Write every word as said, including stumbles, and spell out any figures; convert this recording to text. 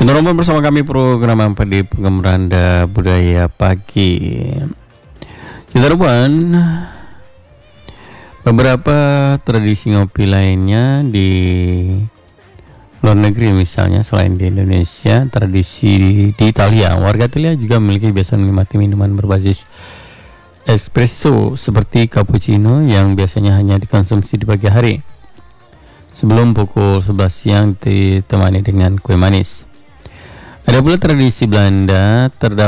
Meneruskan bersama kami program apa di Pengembaranda Budaya Pagi. Citarban, beberapa tradisi ngopi lainnya di luar negeri, misalnya selain di Indonesia, tradisi di Italia, warga Italia juga memiliki kebiasaan menikmati minuman berbasis espresso seperti cappuccino yang biasanya hanya dikonsumsi di pagi hari sebelum pukul sebelas siang, ditemani dengan kue manis. Ada pula tradisi Belanda, terdapat